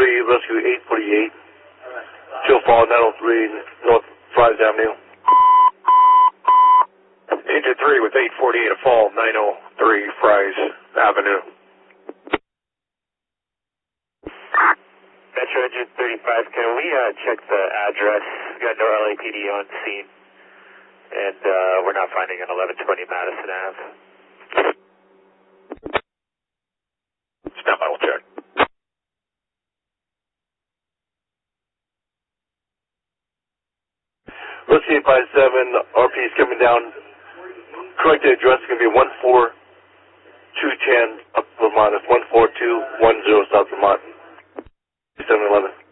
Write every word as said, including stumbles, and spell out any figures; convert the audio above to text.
three, rescue eight forty-eight. Chill Fall, nine oh three, North Fry's Avenue. Engine three with eight forty-eight a fall, nine oh three Fry's Avenue. Metro Engine thirty-five, can we uh, check the address? We got no L A P D on scene, and uh, we're not finding an eleven twenty Madison Avenue. Stand by, we'll check. Rescue eight five seven, R P is coming down. Correct address is going to be one four two one zero South Vermont. one four two one zero South Vermont. seven eleven.